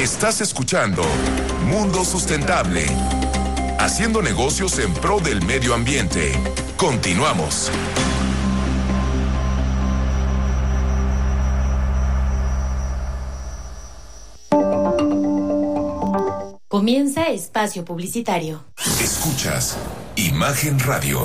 Estás escuchando Mundo Sustentable, haciendo negocios en pro del medio ambiente. Continuamos. Comienza espacio publicitario. Escuchas Imagen Radio.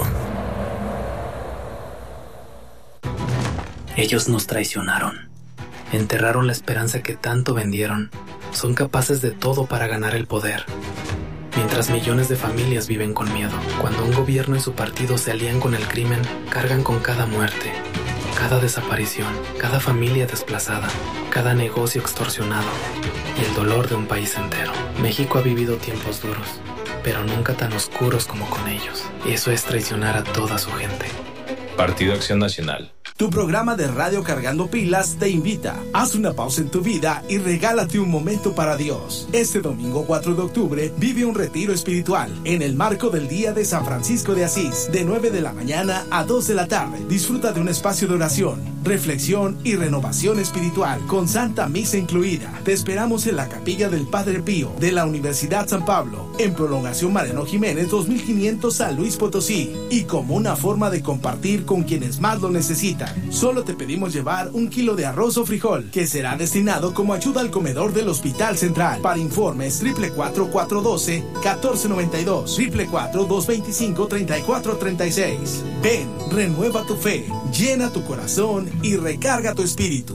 Ellos nos traicionaron. Enterraron la esperanza que tanto vendieron. Son capaces de todo para ganar el poder. Mientras millones de familias viven con miedo, cuando un gobierno y su partido se alían con el crimen, cargan con cada muerte, cada desaparición, cada familia desplazada, cada negocio extorsionado y el dolor de un país entero. México ha vivido tiempos duros, pero nunca tan oscuros como con ellos. Eso es traicionar a toda su gente. Partido Acción Nacional. Tu programa de radio Cargando Pilas te invita. Haz una pausa en tu vida y regálate un momento para Dios. Este domingo 4 de octubre vive un retiro espiritual en el marco del Día de San Francisco de Asís, de 9 de la mañana a 2 de la tarde. Disfruta de un espacio de oración, reflexión y renovación espiritual con Santa Misa incluida. Te esperamos en la Capilla del Padre Pío de la Universidad San Pablo, en Prolongación Mariano Jiménez 2500 San Luis Potosí, y como una forma de compartir con quienes más lo necesitan. Solo te pedimos llevar 1 kilo de arroz o frijol, que será destinado como ayuda al comedor del Hospital Central. Para informes 444-412-1492, 444-225-3436. Ven, renueva tu fe, llena tu corazón y recarga tu espíritu.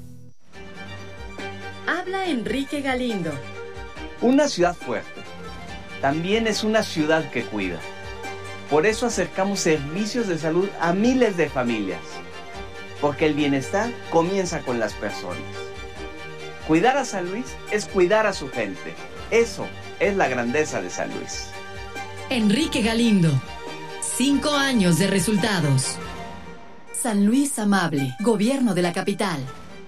Habla Enrique Galindo. Una ciudad fuerte también es una ciudad que cuida. Por eso acercamos servicios de salud a miles de familias. Porque el bienestar comienza con las personas. Cuidar a San Luis es cuidar a su gente. Eso es la grandeza de San Luis. Enrique Galindo. 5 años de resultados. San Luis Amable, Gobierno de la Capital.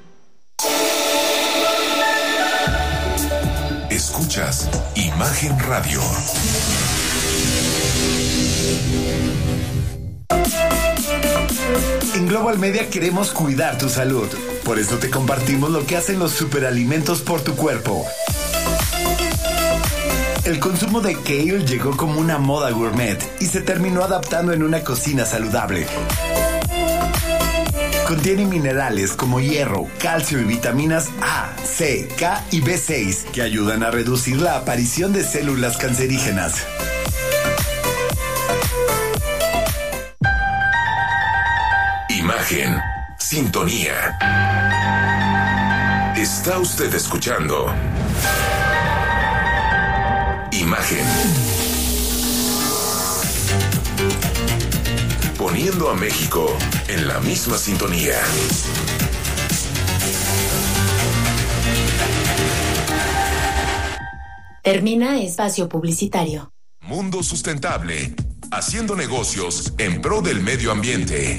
Escuchas Imagen Radio. En Global Media queremos cuidar tu salud. Por eso te compartimos lo que hacen los superalimentos por tu cuerpo. El consumo de kale llegó como una moda gourmet y se terminó adaptando en una cocina saludable. Contiene minerales como hierro, calcio y vitaminas A, C, K y B6 que ayudan a reducir la aparición de células cancerígenas. Imagen, sintonía. Está usted escuchando Imagen. Poniendo a México en la misma sintonía. Termina espacio publicitario. Mundo Sustentable, haciendo negocios en pro del medio ambiente.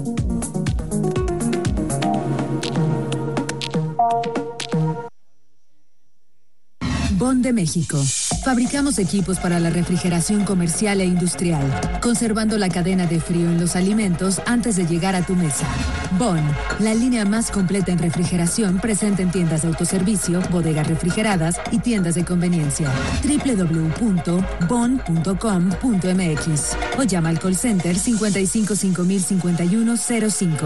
Bon de México. Fabricamos equipos para la refrigeración comercial e industrial, conservando la cadena de frío en los alimentos antes de llegar a tu mesa. Bon, la línea más completa en refrigeración, presente en tiendas de autoservicio, bodegas refrigeradas y tiendas de conveniencia. www.bon.com.mx o llama al call center 55 5051 05.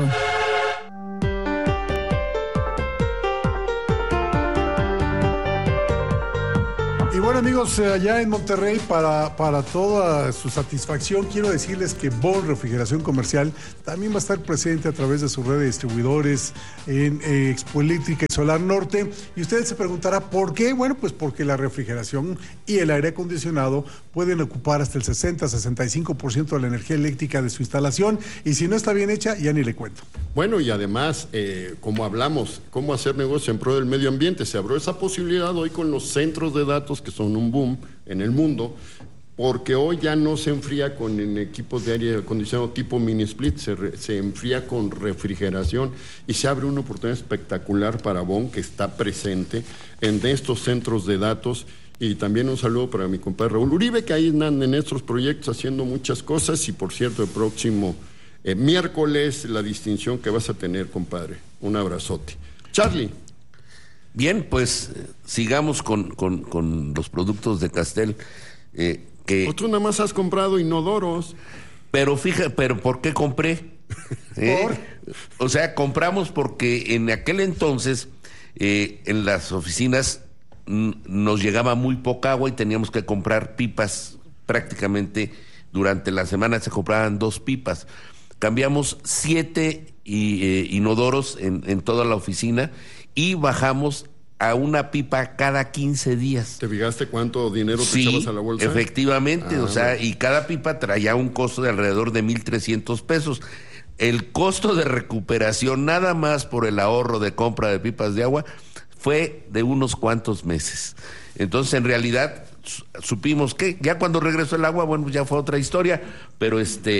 Y bueno, amigos, allá en Monterrey, para toda su satisfacción, quiero decirles que Bon Refrigeración Comercial también va a estar presente a través de su red de distribuidores en Expo Eléctrica y Solar Norte. Y ustedes se preguntarán, ¿por qué? Bueno, pues porque la refrigeración y el aire acondicionado pueden ocupar hasta el 60-65% de la energía eléctrica de su instalación. Y si no está bien hecha, ya ni le cuento. Bueno, y además, como hablamos, cómo hacer negocio en pro del medio ambiente, se abrió esa posibilidad hoy con los centros de datos que son un boom en el mundo, porque hoy ya no se enfría con equipos de aire acondicionado tipo mini split, se enfría con refrigeración y se abre una oportunidad espectacular para Bon, que está presente en estos centros de datos. Y también un saludo para mi compadre Raúl Uribe, que ahí andan en estos proyectos haciendo muchas cosas. Y por cierto, el próximo miércoles la distinción que vas a tener, compadre. Un abrazote. Charlie. Bien, pues sigamos con los productos de Castel. Pues tú nada más has comprado inodoros. Pero fíjate, ¿por qué compré? O sea, compramos porque en aquel entonces en las oficinas nos llegaba muy poca agua y teníamos que comprar pipas. Prácticamente durante la semana se compraban 2 pipas. Cambiamos 7 inodoros en toda la oficina y bajamos a una pipa cada 15 días. ¿Te fijaste cuánto dinero te echabas a la bolsa? Efectivamente, o sea, y cada pipa traía un costo de alrededor de 1,300 pesos. El costo de recuperación, nada más por el ahorro de compra de pipas de agua, fue de unos cuantos meses. Entonces, en realidad, supimos que ya cuando regresó el agua, bueno, ya fue otra historia, pero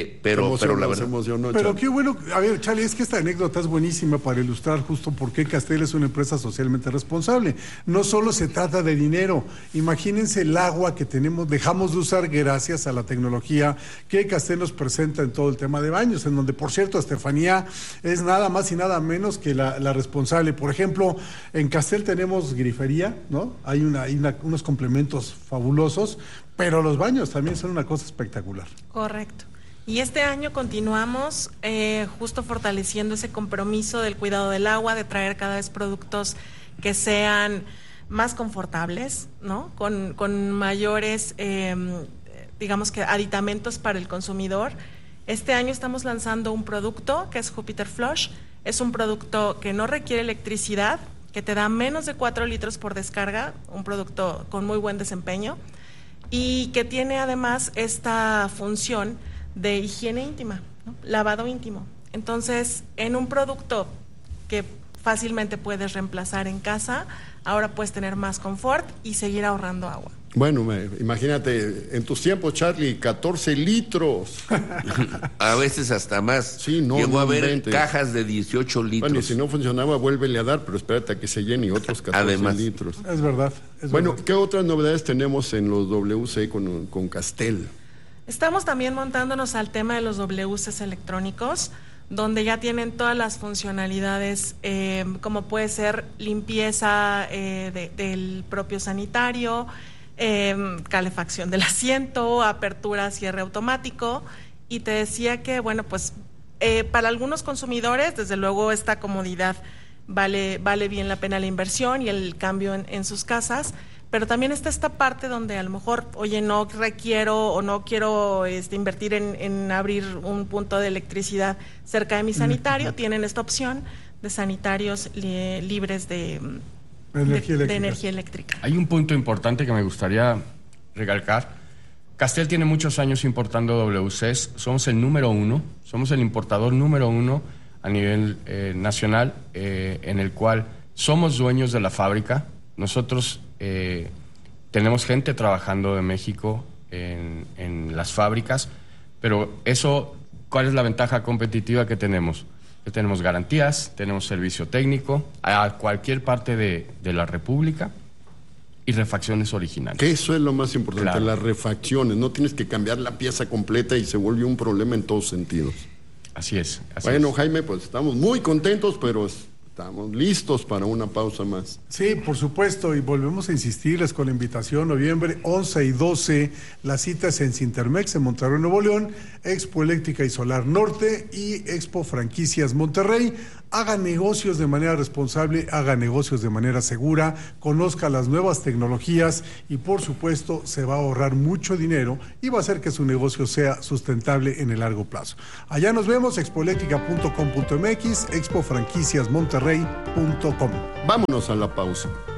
la verdad. Pero qué bueno, a ver, Charlie, es que esta anécdota es buenísima para ilustrar justo por qué Castel es una empresa socialmente responsable. No solo se trata de dinero, imagínense el agua que dejamos de usar gracias a la tecnología que Castel nos presenta en todo el tema de baños, en donde, por cierto, Estefanía es nada más y nada menos que la responsable. Por ejemplo, en Castel tenemos grifería, ¿no? Hay unos complementos fabulosos, pero los baños también son una cosa espectacular. Correcto. Y este año continuamos justo fortaleciendo ese compromiso del cuidado del agua, de traer cada vez productos que sean más confortables, ¿no? Con mayores, digamos que aditamentos para el consumidor. Este año estamos lanzando un producto que es Jupiter Flush. Es un producto que no requiere electricidad, que te da menos de 4 litros por descarga, un producto con muy buen desempeño y que tiene además esta función de higiene íntima, ¿no? Lavado íntimo. Entonces, en un producto que fácilmente puedes reemplazar en casa, ahora puedes tener más confort y seguir ahorrando agua. Bueno, imagínate, en tus tiempos, Charlie, 14 litros. A veces hasta más. Sí, no, llegó a haber cajas de 18 litros. Bueno, y si no funcionaba, vuélvele a dar, pero espérate a que se llene otros 14 Además, litros. Es verdad. Bueno, ¿qué otras novedades tenemos en los WC con Castel? Estamos también montándonos al tema de los WCs electrónicos, donde ya tienen todas las funcionalidades, como puede ser limpieza del propio sanitario, calefacción del asiento, apertura, cierre automático. Y te decía que, bueno, pues para algunos consumidores, desde luego, esta comodidad vale bien la pena la inversión y el cambio en sus casas. Pero también está esta parte donde a lo mejor, oye, no requiero o no quiero invertir en abrir un punto de electricidad cerca de mi sanitario. Tienen esta opción de sanitarios libres de energía eléctrica. Hay un punto importante que me gustaría recalcar. Castel tiene muchos años importando WCs. Somos el número 1, somos el importador número 1 a nivel nacional, en el cual somos dueños de la fábrica. Nosotros tenemos gente trabajando de México en las fábricas, pero eso, ¿cuál es la ventaja competitiva que tenemos? Que tenemos garantías, tenemos servicio técnico a cualquier parte de la República y refacciones originales. Que eso es lo más importante, claro. Las refacciones. No tienes que cambiar la pieza completa y se vuelve un problema en todos sentidos. Así es. Bueno, Jaime, pues estamos muy contentos, pero estamos listos para una pausa más. Sí, por supuesto, y volvemos a insistirles con la invitación, noviembre 11 y 12, las citas en Cintermex en Monterrey, Nuevo León, Expo Eléctrica y Solar Norte y Expo Franquicias Monterrey. Haga negocios de manera responsable, haga negocios de manera segura, conozca las nuevas tecnologías y por supuesto se va a ahorrar mucho dinero y va a hacer que su negocio sea sustentable en el largo plazo. Allá nos vemos, expoeléctrica.com.mx, expofranquiciasmonterrey.com. Vámonos a la pausa.